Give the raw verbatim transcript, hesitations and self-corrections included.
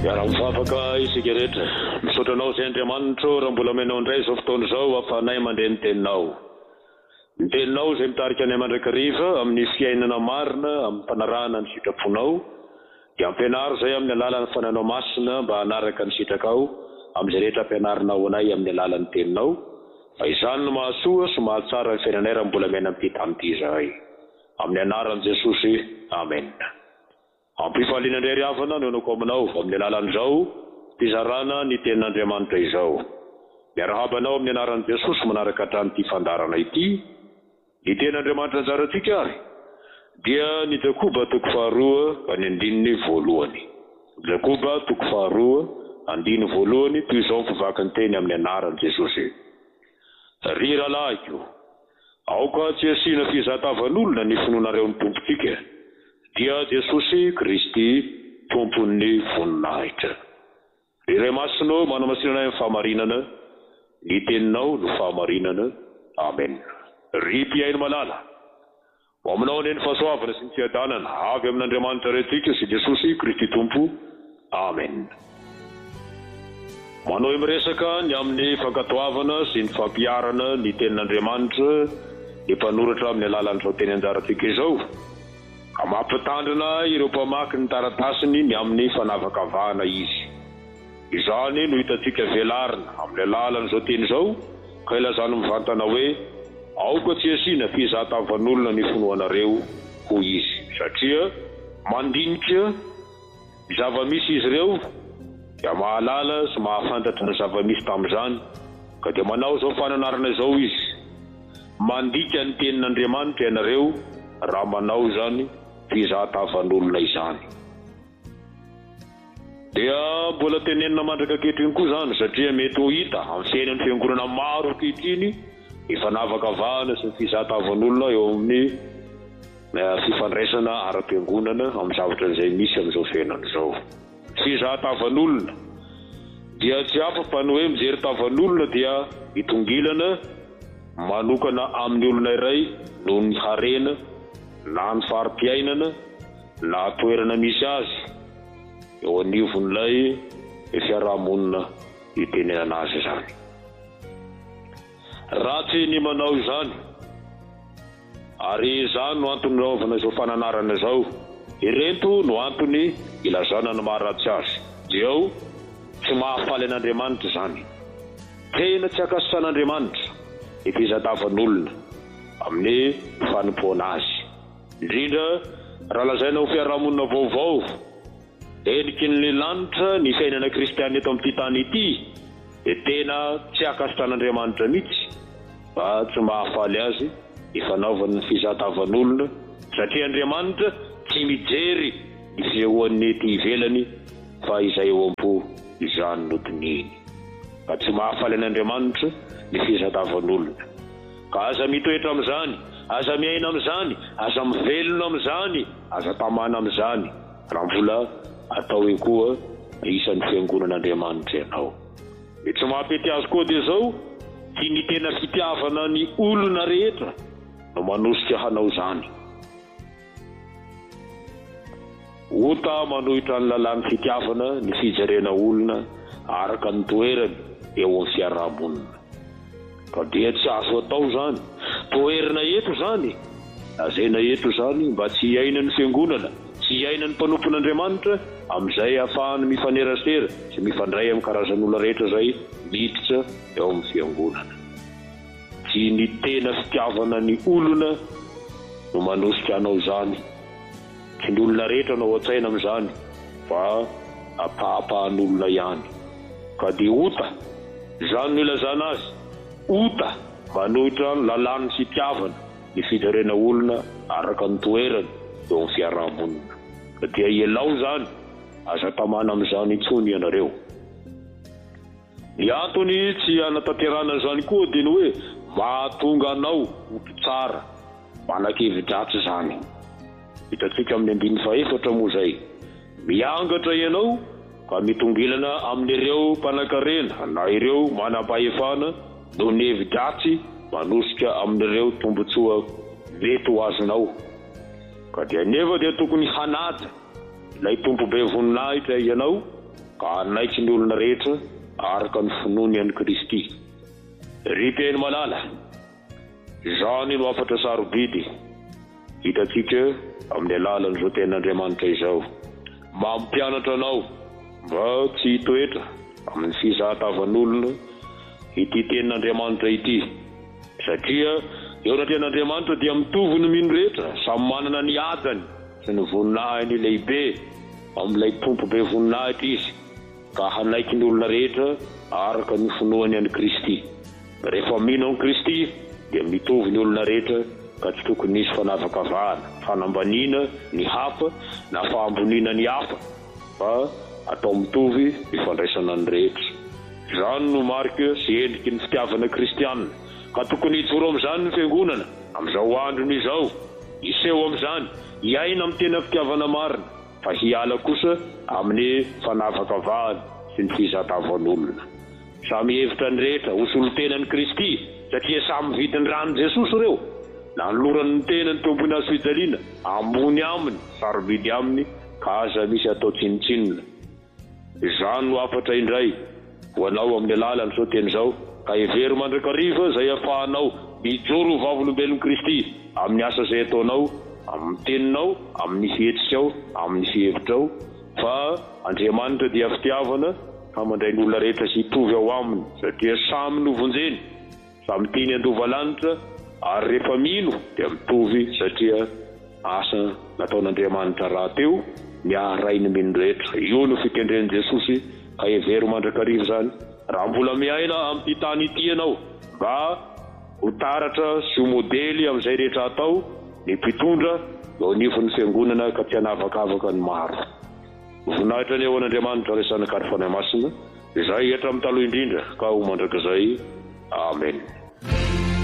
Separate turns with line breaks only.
Miara-mivavaka isika rehetra. Misaotra anao izay Andriamanitra raha mbola omenao indray izao fotoana izao ahafahanay mandeha ny teninao. Ny teninao izay mitarika anay mandrakariva amin'ny fiainana marina, amin'ny mpanarahana ny sitraponao, dia ampianaro izay amin'ny alalan'ny fananao masina mba hanaraka ny sitrakao amin'izay rehetra ampianarinao anay amin'ny alalan'ny teninao. Fa izany no mahasoa sy mahatsara ny fiainanay raha mbola mena amin'ity tamin'ity izahay. Amin'ny anaran'i Jesosy, amen. Ampifaliana indray ry havana no anako aminao amin'ny alalan'izao fizarana ny tenin'Andriamanitra izao. Miarahabanao amin'ny anaran'i Jesosy manaraka hatramin'ity fandarana ity. Ny tenin'Andriamanitra anjarantsika ary dia ny Jakoba toko faharoa any andininy voalohany. Jakoba toko faharoa andiny voalohany toy izao mpivaky ny teny amin'ny anaran'i Jesosy. Ry rahalahyko, aoka tsy asiana fizatavan'olona ny finoanareo ny tompontsika, dia Jesosy Kristy tompon'ny voninahitra. Ry Ray Masina manamasinana amin'ny fahamarinana, ny teninao no fahamarinana. Amen. Ry mpiaino malala, ho aminao ny fahasoavana sy ny fiadanana avy amin'Andriamanitra rehetrika sy Jesosy Kristy tompo. Amen. Manao miresaka ny amin'ny fankatoavana sy ny fampiarana ny tenin'Andriamanitra ny mpanoratra amin'ny alalan'izao teny anjarantsika izao, ka mampitandrina ireo mpamaky ny taratasiny ny amin'ny fanavakavahana izy. Izany no hitantsika velarina amin'ny alalan'izao teny izao, ka ilazany mivantana hoe aoka tsy asiana fizatavan'olona ny finoanareo ho izy, satria mandinika zava-misy izy ireo dia mahalala sy mahafantatra ny zava-misy tamin'izany, ka dia manao izao fananarana izao izy, mandika ny tenin'Andriamanitra ianareo raha manao izany fizatavan'olona izany. Dia mbola tenenina mandraka ankehitriny koa izany, satria mety ho hita amin'ny fiainan'ny fiangonana maro ankehitriny ny fanavakavahana sy ny fizatavan'olona eo amin'ny fifandraisana ara-piangonana amin'ny zavatra izay misy amin'izao fiainana izao. Fizatavan'olona dia tsy hafa fa ny hoe mijery tavan'olona dia hitongilana manokana amin'ny olona iray noho ny harena na ny fari-piainana na toerana misy azy eo anivon'ilay fiarahamonina hitenenana azy izany. Ratsy ny manao izany, ary izany no antony naovana izao fananarana izao. Ireto no antony ilazana ny maharatsy azy. Dia tsy mahafaly an'Andriamanitra izany. Tena tsy akasisan'Andriamanitra ny fizatavan'olona amin'ny fanompoana azy. Indrindra raha lazaina ho fiarahamonina vaovao, endriky ny lanitra ny fiainana kristianina eto amin'ity tany ity, dia tena tsy akasisan'Andriamanitra mihitsy, fa tsy mahafaly azy ny fanaovana ny fizatavan'olona, satria Andriamanitra tsy mijery ny fiahoan'ny ety ivelany fa izay eo am-po izany no dininy, ka tsy mahafaly an'Andriamanitra ny fizatavan'olona. Ka aza mitoetra amin'izany, aza miaina amin'izany, aza mivelona amin'izany, aza tamana amin'izany raha mbola atao hoe koa isan'ny fiangonan'Andriamanitra ianao. Dia tsy mampety azy koa dia izao, tsy ny tena fitiavana ny olona rehetra no manosika hanao izany. Ota manohitra ny lalàn'ny fitiavana ny fijerena olona araka ny toerany eo amin'ny fiarahamonina. Ka dia tsy azo atao izany. Toerana eto izany, lazaina eto izany mba tsy hiaina ny fiangonana, tsy hiaina ny mpanompon'Andriamanitra, amin'izay ahafahany mifanerasera sy mifandray amin'ny karazan'olona rehetra izay miditra eo amin'ny fiangonana. Tsy ny tena fitiavana ny olona no manosika anao izany. Tsy ny olona rehetra no an-tsaina amin'izany, fa apahapahan'olona ihany. Ka dia ota, izany no ilazana azy, ota manohitra ny lalàn'ny fitiavana ny fijerena olona araka ny toerany eo amin'ny fiarahamonina. Ka dia ialao izany, aza tamana amin'izany intsony ianareo. Ny antony tsy hanatanterana izany koa dia ny hoe mahatonga anao oto tsara, manan-kevi-dratsy izany. Hitantsika amin'ny andininy faefatra moa izay, miangatra ianao ka mitongilana amin'ireo mpanan-karena na ireo manam-pahefana noho ny hevi-dratsy manosika amin'ireo tombotsoa mety ho azonao. Ka dia nefa dia tokony hanaja ilay tompo be voninahitra ianao ka anaitry ny olona rehetra araka ny finoany any Kristy. Ry-teny malala izany no afatra sarobidy hitatsika amin'ny alalan'izao ten'Andriamanitra izao. Mampianatra anao mba tsy hitoetra amin'ny fizahatavan'olona ity ten'Andriamanitra ity, satria eo na ten'Andriamanitra dia mitovy ny mino rehetra, samy manana ny adany sy ny voninahiny lehibe amin'ilay tompo be voninahitra izy, ka hanaiky ny olona rehetra araka ny finoany any Kristy. Rehefa mino any Kristy dia mitovy ny olona rehetra, ka tsy tokony nisy fanavakavahana, fanambaniana ny hafa na fahamboniana ny hafa, fa atao mitovy ifandraisana ny rehetra. Izany no marika sy endriky ny fitiavana kristianina, ka tokony hijoro amin'izany ny fiangonana amin'izao androny izao, hiseho amin'izany, hiaina amin'ny tena fitiavana marina, fa hiala kosa amin'ny fanavakavahana sy ny fizahatavan'olona. Samy hevitra ny rehetra hosolon-tenan'i Kristy, satria samy vidiny ranon'i Jesosy ireo, na ny loran'ny tenany teo ambony hazo fijaliana, ambony aminy, sarobidy aminy, ka aza misy atao tsinitsinina. Izany no afatra indray ho anao amin'ny alalan'izao teny izao, ka hevery mandrakariva izay ahafahanao mijoro ho vavolombelon'i Kristy amin'ny asa izay ataonao, amin'ny teninao, amin'ny fihetsikao, amin'ny fihevitrao, fa Andriamanitra dia fitiavana, ka mandray ny olona rehetra sy hitovy ao aminy, satria samy novonjeny, samy tiany andova-lanitra, ary rehefa mino dia mitovy, satria asa nataon'Andriamanitra rahateo miaharay ny mino rehetra. Io no fikendren'i Jesosy, ka hevery mandrakariva izany. Raha mbola miaina amin'ity tany ity ianao, mba ho taratra sy ho modely amin'izay rehetra atao, ny mpitondra eo anivon'ny fiangonana ka tsy hanavakavaka ny maro. Voninahitra ny eo an'Andriamanitra resana kary fanahy masina, izay etra amin'ny taloha indrindra ka ho mandrakizay. Amen.